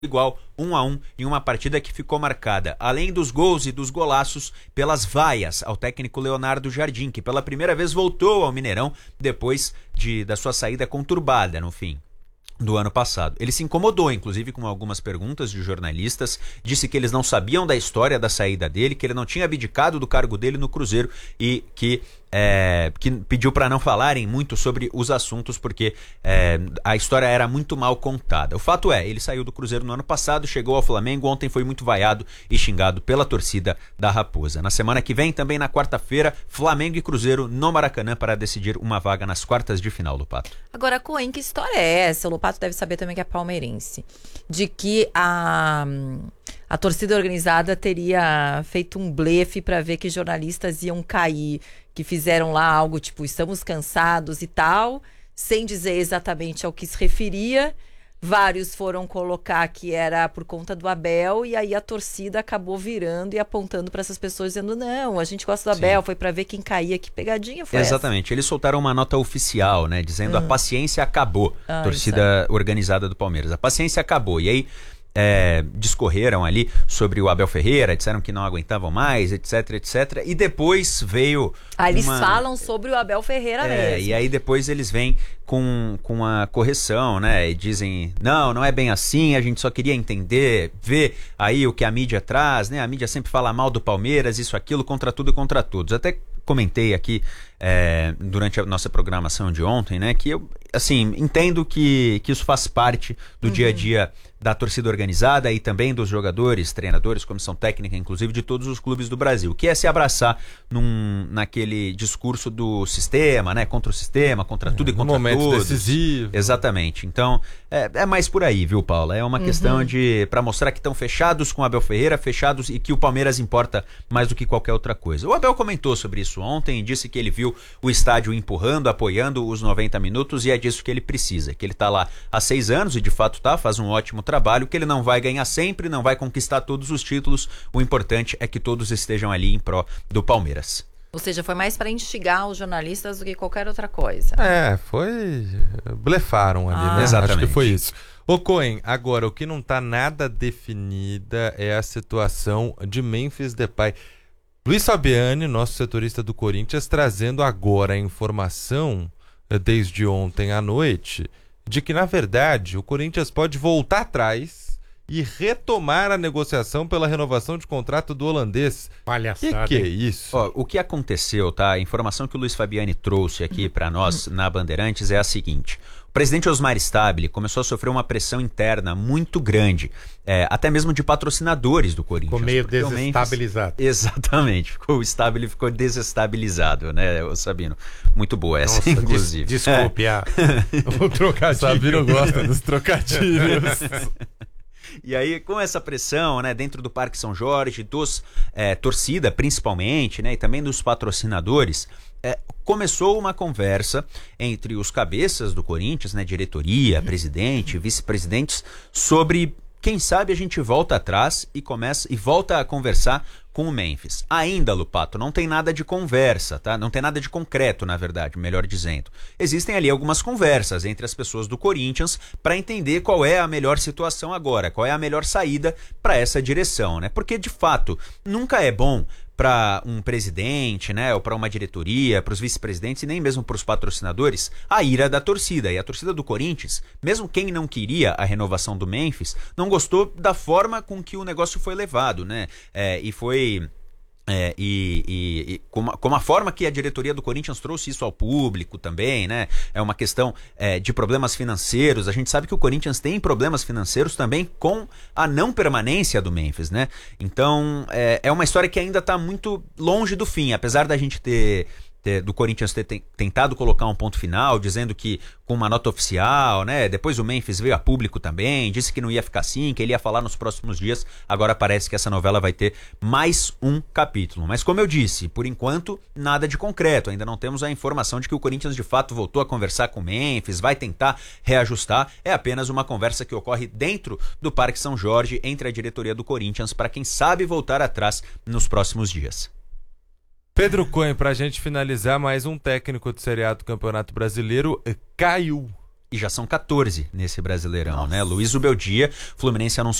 igual, 1-1, em uma partida que ficou marcada, além dos gols e dos golaços, pelas vaias ao técnico Leonardo Jardim, que pela primeira vez voltou ao Mineirão depois da sua saída conturbada no fim do ano passado. Ele se incomodou, inclusive, com algumas perguntas de jornalistas, disse que eles não sabiam da história da saída dele, que ele não tinha abdicado do cargo dele no Cruzeiro e que pediu para não falarem muito sobre os assuntos porque a história era muito mal contada. O fato é, ele saiu do Cruzeiro no ano passado, chegou ao Flamengo, ontem foi muito vaiado e xingado pela torcida da Raposa. Na semana que vem, também na quarta-feira, Flamengo e Cruzeiro no Maracanã para decidir uma vaga nas quartas de final, Lopato. Agora, Cohen, que história é essa? O Lopato deve saber também que é palmeirense. De que a torcida organizada teria feito um blefe para ver que jornalistas iam cair, que fizeram lá algo tipo, estamos cansados e tal, sem dizer exatamente ao que se referia. Vários foram colocar que era por conta do Abel, e aí a torcida acabou virando e apontando para essas pessoas, dizendo, não, a gente gosta do Abel, sim, foi para ver quem caía, que pegadinha foi exatamente, essa? Eles soltaram uma nota oficial, né, dizendo a paciência acabou, torcida organizada do Palmeiras, a paciência acabou, e aí discorreram ali sobre o Abel Ferreira, disseram que não aguentavam mais, etc, etc, e depois veio eles falam sobre o Abel Ferreira mesmo. E aí depois eles vêm com a correção, né, e dizem, não é bem assim, a gente só queria entender, ver aí o que a mídia traz, né, a mídia sempre fala mal do Palmeiras, isso, aquilo, contra tudo e contra todos. Até comentei aqui durante a nossa programação de ontem, né, que eu, assim, entendo que isso faz parte do dia a dia da torcida organizada e também dos jogadores, treinadores, comissão técnica, inclusive de todos os clubes do Brasil, que é se abraçar naquele discurso do sistema, né, contra o sistema, contra tudo e contra momento todos. Decisivo. Exatamente. Então, é mais por aí, viu, Paula? É uma questão para mostrar que estão fechados com o Abel Ferreira, fechados, e que o Palmeiras importa mais do que qualquer outra coisa. O Abel comentou sobre isso ontem e disse que ele viu o estádio empurrando, apoiando os 90 minutos, e é disso que ele precisa, que ele está lá há 6 anos e de fato faz um ótimo trabalho, que ele não vai ganhar sempre, não vai conquistar todos os títulos, o importante é que todos estejam ali em pró do Palmeiras. Ou seja, foi mais para instigar os jornalistas do que qualquer outra coisa. Blefaram ali, né? Exatamente. Acho que foi isso. Ô Cohen, agora, o que não tá nada definida é a situação de Memphis Depay. Luiz Fabiani, nosso setorista do Corinthians, trazendo agora a informação, desde ontem à noite, de que, na verdade, o Corinthians pode voltar atrás e retomar a negociação pela renovação de contrato do holandês. Palhaçada. Que é isso? Ó, o que aconteceu, tá? A informação que o Luiz Fabiani trouxe aqui para nós na Bandeirantes é a seguinte. O presidente Osmar Stabile começou a sofrer uma pressão interna muito grande, até mesmo de patrocinadores do Corinthians. Ficou meio desestabilizado. Exatamente, o Stabile ficou desestabilizado, né, o Sabino? Muito boa essa, nossa, inclusive. Desculpe, o trocadilho. Sabino gosta dos trocadilhos. E aí, com essa pressão, né, dentro do Parque São Jorge, dos torcida principalmente, né, e também dos patrocinadores, começou uma conversa entre os cabeças do Corinthians, né, diretoria, presidente, vice-presidentes, sobre quem sabe a gente volta atrás e volta a conversar com o Memphis. Ainda, Lupato, não tem nada de conversa, tá? Não tem nada de concreto, na verdade, melhor dizendo. Existem ali algumas conversas entre as pessoas do Corinthians para entender qual é a melhor situação agora, qual é a melhor saída para essa direção, né? Porque, de fato, nunca é bom para um presidente, né, ou para uma diretoria, para os vice-presidentes e nem mesmo para os patrocinadores, a ira da torcida. E a torcida do Corinthians, mesmo quem não queria a renovação do Memphis, não gostou da forma com que o negócio foi levado, né? E foi... com a forma que a diretoria do Corinthians trouxe isso ao público também, né? É uma questão de problemas financeiros. A gente sabe que o Corinthians tem problemas financeiros também com a não permanência do Memphis, né? Então é uma história que ainda está muito longe do fim, apesar da gente do Corinthians ter tentado colocar um ponto final, dizendo que com uma nota oficial, né? Depois o Memphis veio a público também, disse que não ia ficar assim, que ele ia falar nos próximos dias. Agora parece que essa novela vai ter mais um capítulo. Mas como eu disse, por enquanto, nada de concreto. Ainda não temos a informação de que o Corinthians de fato voltou a conversar com o Memphis, vai tentar reajustar. É apenas uma conversa que ocorre dentro do Parque São Jorge, entre a diretoria do Corinthians, para quem sabe voltar atrás nos próximos dias. Pedro Cohen, pra gente finalizar, mais um técnico de Série A do Campeonato Brasileiro caiu E já são 14 nesse Brasileirão, né? Luiz Ubeldia, Fluminense anunciou